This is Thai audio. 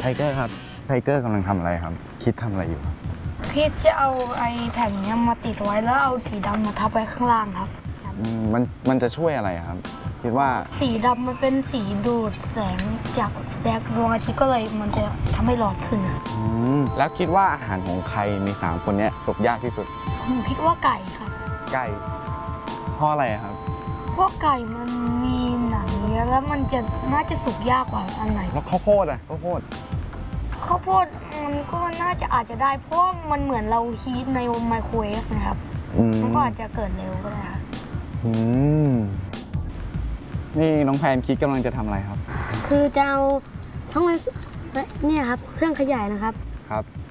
เกอร์ครับไทเกอร์กำลังทำอะไรครับ คิดทำอะไรอยู่ครับพี่จะเอาไอ้แผ่นเนี้ยมาติดไว้แล้วเอาสีดำมาทับไว้ข้างล่างครับมันจะช่วยอะไรครับ คิดว่าสีดำมันเป็นสีดูดแสงจากแดดวงอาทิตย์ก็เลยมันจะทำให้ร้อนขึ้นอะแล้วคิดว่าอาหารของใครใน3คนนี้สุกยากที่สุดผมคิดว่าไก่ครับไก่เพราะอะไรครับเพราะไก่มันมีหนังเยอะแล้วมันจะน่าจะสุกยากกว่าอันไหนแล้วข้าวโพดอะข้าวโพดข้าวโพดมันก็น่าจะอาจจะได้เพราะว่ามันเหมือนเราฮีทในไมโครเวฟนะครับมันก็อาจจะเกิดเร็วก็ได้ครับนี่น้องแพนคิดกำลังจะทำอะไรครับคือจะเอาทั้งมันเนี่ยครับเครื่องขยายนะครับครับ